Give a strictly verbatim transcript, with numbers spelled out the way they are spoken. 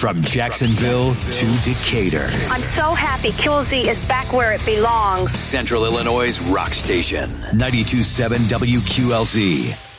From Jacksonville to Decatur. I'm so happy Q L Z is back where it belongs. Central Illinois' rock station. ninety-two point seven W Q L Z.